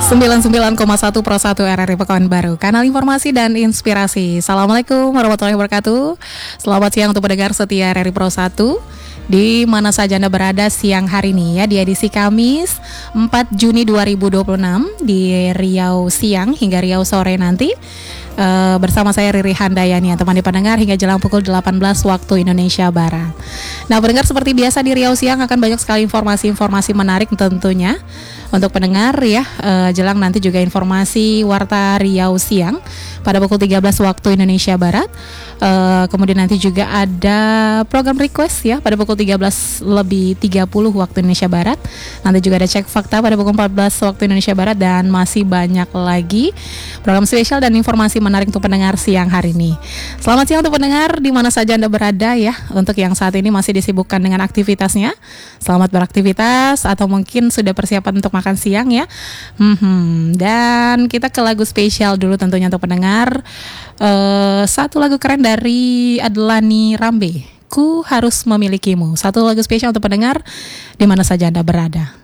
99,1 Pro 1 RRI Pekanbaru, kanal informasi dan inspirasi. Assalamualaikum warahmatullahi wabarakatuh. Selamat siang untuk pendengar setia RRI Pro 1 di mana saja Anda berada siang hari ini ya, di edisi Kamis 4 Juni 2026 di Riau siang hingga Riau sore nanti. Bersama saya Riri Handayani, teman pendengar, hingga jelang pukul 18 waktu Indonesia Barat. Nah, pendengar, seperti biasa di Riau siang akan banyak sekali informasi-informasi menarik tentunya untuk pendengar ya. Jelang nanti juga informasi Warta Riau siang pada pukul 13 waktu Indonesia Barat. Kemudian nanti juga ada program request ya pada pukul 13:30 waktu Indonesia Barat. Nanti juga ada cek fakta pada pukul 14 waktu Indonesia Barat, dan masih banyak lagi program spesial dan informasi menarik untuk pendengar siang hari ini. Selamat siang untuk pendengar di mana saja Anda berada ya. Untuk yang saat ini masih disibukkan dengan aktivitasnya, selamat beraktivitas, atau mungkin sudah persiapan untuk makan siang ya. Dan kita ke lagu spesial dulu tentunya untuk pendengar. Satu lagu keren dari Adlani Rambe, Ku Harus Memilikimu. Satu lagu spesial untuk pendengar di mana saja Anda berada.